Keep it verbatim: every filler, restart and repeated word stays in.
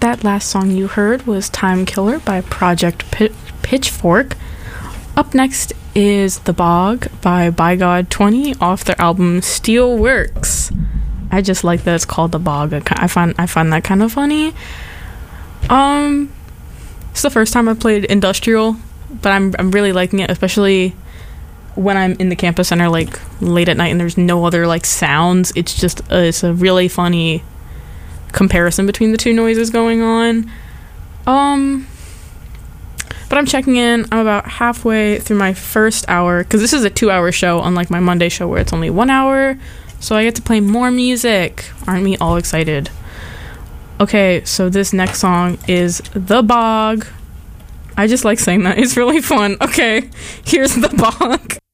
that last song you heard was Time Killer by Project P- Pitchfork. Up next is The Bog by By God twenty off their album Steelworks. I just like that it's called The Bog. I find I find that kind of funny. Um, it's the first time I've played industrial, but I'm I'm really liking it, especially when I'm in the campus center like late at night and there's no other like sounds. It's just uh, it's a really funny comparison between the two noises going on. Um, but I'm checking in. I'm about halfway through my first hour because this is a two-hour show, unlike my Monday show where it's only one hour. So I get to play more music. Aren't we all excited? Okay, so this next song is The Bog. I just like saying that. It's really fun. Okay, here's The Bog.